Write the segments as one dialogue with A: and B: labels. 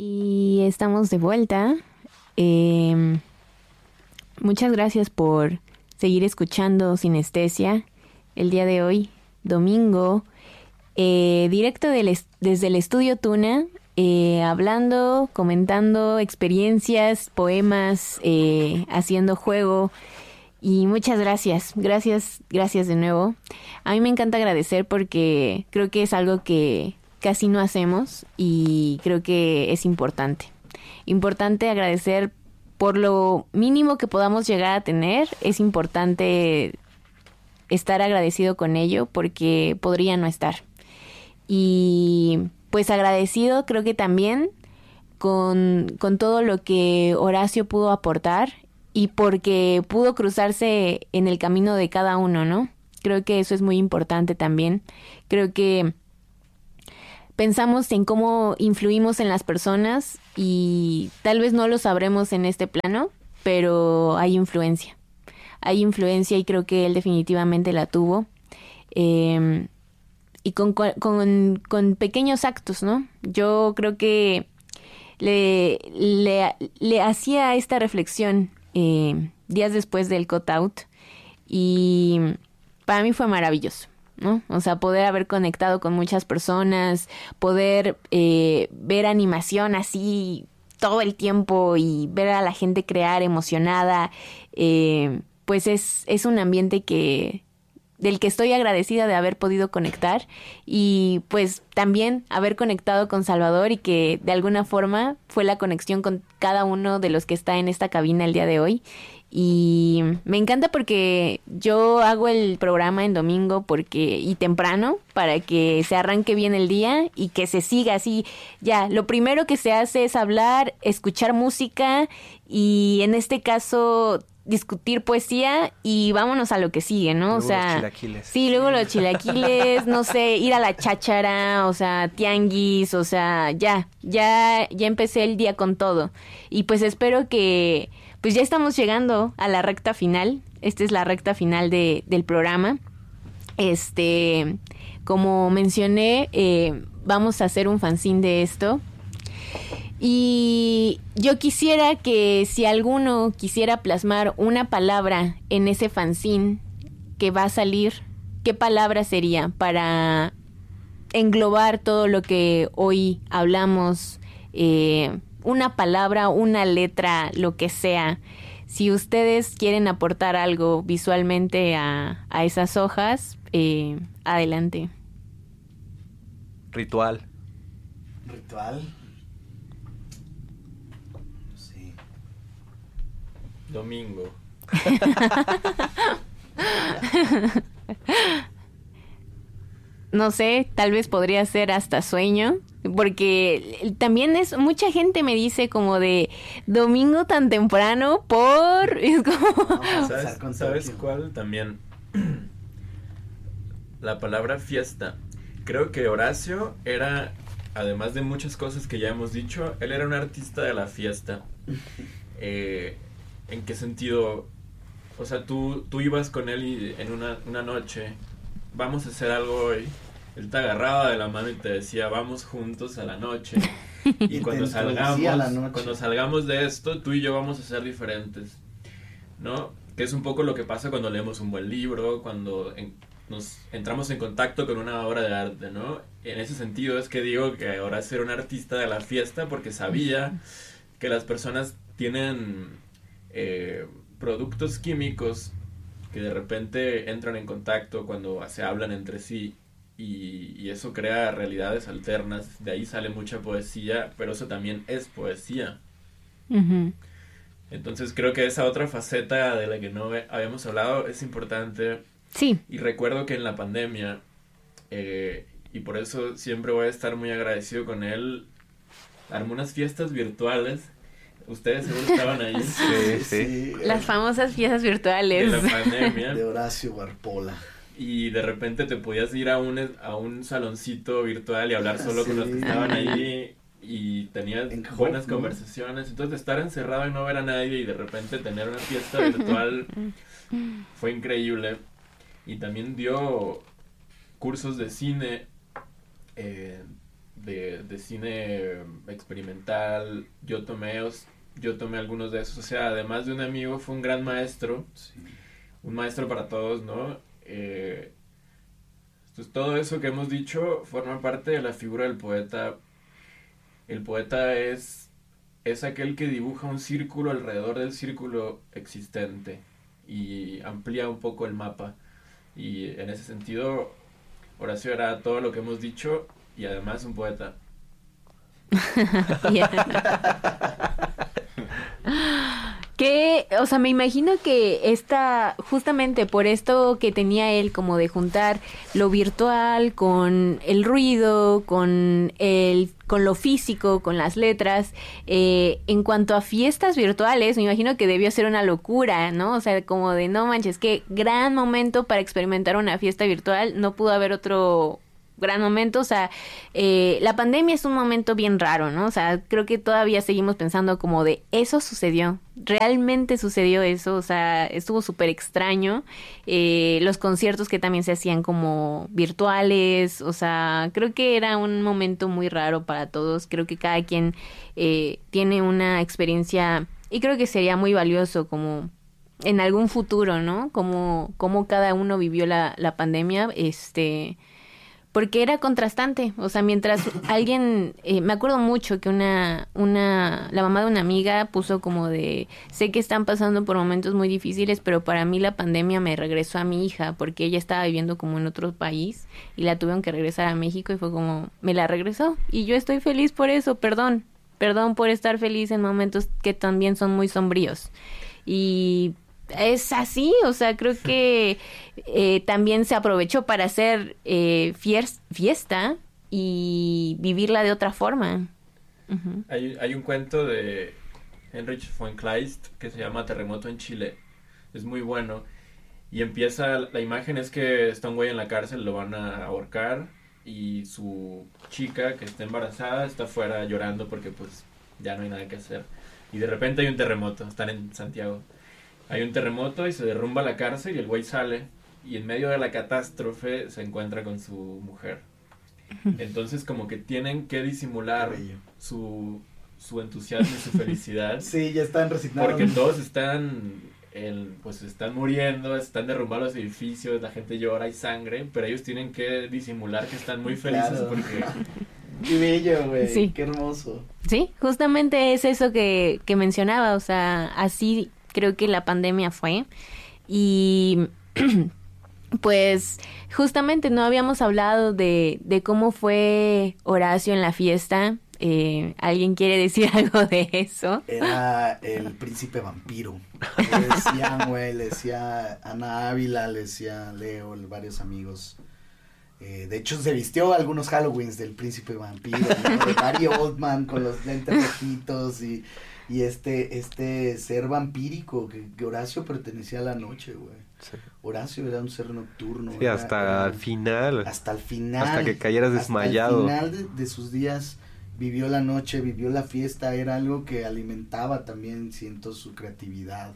A: Y estamos de vuelta. Muchas gracias por seguir escuchando Sinestesia. El día de hoy, domingo, directo desde el estudio Tuna, hablando, comentando experiencias, poemas, haciendo juego. Y muchas gracias de nuevo. A mí me encanta agradecer porque creo que es algo que casi no hacemos y creo que es importante. Importante agradecer por lo mínimo que podamos llegar a tener. Es importante estar agradecido con ello porque podría no estar. Y pues agradecido creo que también con todo lo que Horacio pudo aportar y porque pudo cruzarse en el camino de cada uno, ¿no? Creo que eso es muy importante también. Creo que pensamos en cómo influimos en las personas y tal vez no lo sabremos en este plano, pero hay influencia. Hay influencia y creo que él definitivamente la tuvo. Y con pequeños actos, ¿no? Yo creo que le hacía esta reflexión días después del cut-out y para mí fue maravilloso, ¿no? O sea, poder haber conectado con muchas personas, poder ver animación así todo el tiempo y ver a la gente crear emocionada, pues es un ambiente del que estoy agradecida de haber podido conectar y pues también haber conectado con Salvador y que de alguna forma fue la conexión con cada uno de los que está en esta cabina el día de hoy. Y me encanta porque yo hago el programa en domingo y temprano para que se arranque bien el día y que se siga así. Ya, lo primero que se hace es hablar, escuchar música y en este caso discutir poesía y vámonos a lo que sigue, ¿no?
B: Luego
A: o sea,
B: los chilaquiles.
A: Sí, luego los chilaquiles, no sé, ir a la cháchara, o sea, tianguis, o sea, ya empecé el día con todo. Y pues espero que pues ya estamos llegando a la recta final. Esta es la recta final del programa. Como mencioné, vamos a hacer un fanzine de esto. Y yo quisiera que si alguno quisiera plasmar una palabra en ese fanzine que va a salir, ¿qué palabra sería para englobar todo lo que hoy hablamos? Una palabra, una letra, lo que sea. Si ustedes quieren aportar algo visualmente a esas hojas, adelante.
B: Ritual.
C: Ritual. Sí.
D: Domingo.
A: No sé, tal vez podría ser hasta sueño, porque también mucha gente me dice como de domingo tan temprano es como...
D: ¿Sabes cuál? También la palabra fiesta. Creo que Horacio era, además de muchas cosas que ya hemos dicho, él era un artista de la fiesta. ¿En qué sentido? O sea, tú ibas con él y en una noche, vamos a hacer algo hoy. Él te agarraba de la mano y te decía, vamos juntos a la noche. Y cuando salgamos de esto, tú y yo vamos a ser diferentes, ¿no? Que es un poco lo que pasa cuando leemos un buen libro, cuando nos entramos en contacto con una obra de arte, ¿no? En ese sentido es que digo que Horacio era un artista de la fiesta porque sabía que las personas tienen productos químicos que de repente entran en contacto cuando se hablan entre sí y eso crea realidades alternas. De ahí sale mucha poesía, pero eso también es poesía.
A: Uh-huh.
D: Entonces creo que esa otra faceta de la que no habíamos hablado es importante.
A: Sí.
D: Y recuerdo que en la pandemia, y por eso siempre voy a estar muy agradecido con él, armó unas fiestas virtuales. Ustedes seguro estaban ahí.
B: Sí.
A: Las famosas fiestas virtuales.
D: De la pandemia.
C: De Horacio Barpola.
D: Y de repente te podías ir a un saloncito virtual y hablar solo con los que estaban ahí y tenías buenas conversaciones. Entonces estar encerrado y no ver a nadie y de repente tener una fiesta virtual fue increíble. Y también dio cursos de cine de cine experimental. Yo tomé algunos de esos. O sea, además de un amigo, fue un gran maestro.
C: Sí.
D: Un maestro para todos, ¿no? Entonces, todo eso que hemos dicho forma parte de la figura del poeta. El poeta es aquel que dibuja un círculo alrededor del círculo existente y amplía un poco el mapa. Y en ese sentido, Horacio era todo lo que hemos dicho y además un poeta.
A: Que, o sea, me imagino que justamente por esto que tenía él como de juntar lo virtual con el ruido, con lo físico, con las letras, en cuanto a fiestas virtuales, me imagino que debió ser una locura, ¿no? O sea, como de no manches, qué gran momento para experimentar una fiesta virtual, no pudo haber otro gran momento. O sea, la pandemia es un momento bien raro, ¿no? O sea, creo que todavía seguimos pensando como de eso sucedió, realmente sucedió eso. O sea, estuvo súper extraño. Los conciertos que también se hacían como virtuales, o sea, creo que era un momento muy raro para todos. Creo que cada quien tiene una experiencia y creo que sería muy valioso como en algún futuro, ¿no? Como cada uno vivió la pandemia, porque era contrastante. O sea, mientras alguien, me acuerdo mucho que la mamá de una amiga puso como de, sé que están pasando por momentos muy difíciles, pero para mí la pandemia me regresó a mi hija, porque ella estaba viviendo como en otro país y la tuvieron que regresar a México y fue como, me la regresó y yo estoy feliz por eso, perdón por estar feliz en momentos que también son muy sombríos. Y es así, o sea, creo que también se aprovechó para hacer fiesta y vivirla de otra forma. Uh-huh.
D: Hay un cuento de Heinrich von Kleist que se llama Terremoto en Chile. Es muy bueno. Y empieza, la imagen es que está un güey en la cárcel, lo van a ahorcar y su chica que está embarazada está afuera llorando porque pues ya no hay nada que hacer. Y de repente hay un terremoto, están en Santiago. Hay un terremoto y se derrumba la cárcel y el güey sale y en medio de la catástrofe se encuentra con su mujer. Entonces como que tienen que disimular su entusiasmo y su felicidad.
C: Sí, ya están resignados.
D: Porque todos están muriendo, están derrumbando los edificios, la gente llora, hay sangre, pero ellos tienen que disimular que están muy felices. Claro. Porque...
C: Qué bello, güey,
A: sí.
C: Qué hermoso.
A: Sí, justamente es eso que mencionaba, o sea, así creo que la pandemia fue. Y pues justamente no habíamos hablado de cómo fue Horacio en la fiesta. ¿Alguien quiere decir algo de eso?
C: Era el príncipe vampiro. Le decía Ana Ávila, le decía Leo, varios amigos. De hecho, se vistió algunos Halloweens del príncipe vampiro, ¿no? De Gary Oldman con los lentes rojitos y este ser vampírico que Horacio pertenecía a la noche, güey. Sí. Horacio era un ser nocturno.
B: Sí, hasta el final.
C: Hasta el final.
B: Hasta que cayeras desmayado.
C: Hasta el final de sus días vivió la noche, vivió la fiesta. Era algo que alimentaba también, siento, su creatividad.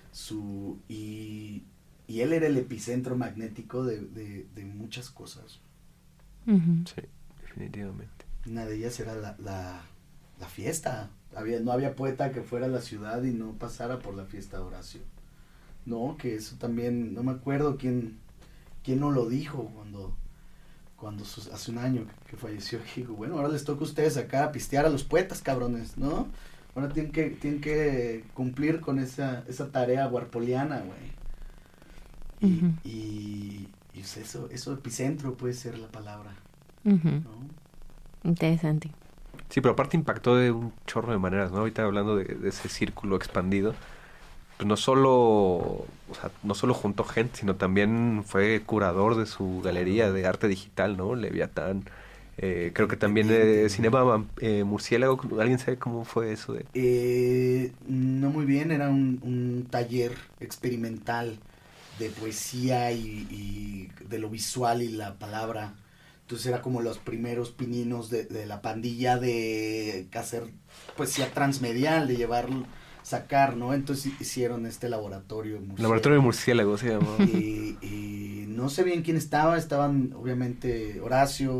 C: Y él era el epicentro magnético de muchas cosas.
A: Uh-huh.
B: Sí, definitivamente.
C: Una de ellas era la fiesta. No había poeta que fuera a la ciudad y no pasara por la fiesta de Horacio. No, que eso también, no me acuerdo quién nos lo dijo cuando hace un año que falleció. Dijo, bueno, ahora les toca a ustedes acá pistear a los poetas, cabrones, ¿no? Ahora tienen que cumplir con esa tarea warpoliana, güey.
A: Uh-huh.
C: Y eso epicentro puede ser la palabra.
A: Uh-huh.
C: ¿No?
A: Interesante.
B: Sí, pero aparte impactó de un chorro de maneras, ¿no? Ahorita hablando de ese círculo expandido, pues no solo juntó gente, sino también fue curador de su galería de arte digital, ¿no? Leviatán. Creo que también Cinema Murciélago. ¿Alguien sabe cómo fue eso?
C: No muy bien, era un taller experimental de poesía y de lo visual y la palabra. Entonces era como los primeros pininos de la pandilla de hacer poesía transmedial, de sacar, ¿no? Entonces hicieron este laboratorio murciélago.
B: Laboratorio murciélago se llamó.
C: Y no sé bien quién estaban obviamente Horacio,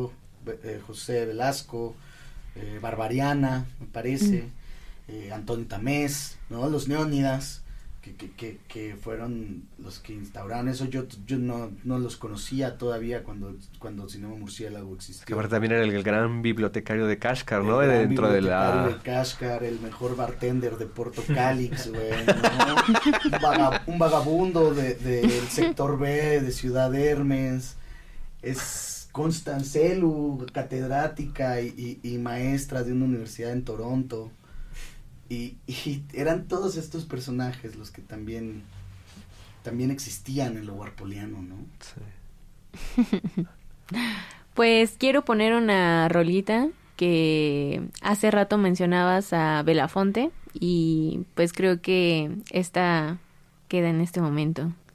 C: José Velasco, Barbariana, me parece, Antonio Tamés, ¿no? Los Neónidas, que fueron los que instauraron eso. Yo no los conocía todavía cuando Cinema Murciélago existió.
B: Que aparte también era el gran bibliotecario de Kashgar, ¿no?
C: El gran
B: Dentro de
C: bibliotecario de Kashgar, el mejor bartender de Porto Calix, güey, ¿no? Un vagabundo del sector B de Ciudad Hermes. Es Constancelu, catedrática y maestra de una universidad en Toronto. Y eran todos estos personajes los que también existían en lo warpoliano, ¿no?
B: Sí.
A: Pues quiero poner una rolita que hace rato mencionabas a Belafonte y pues creo que esta queda en este momento.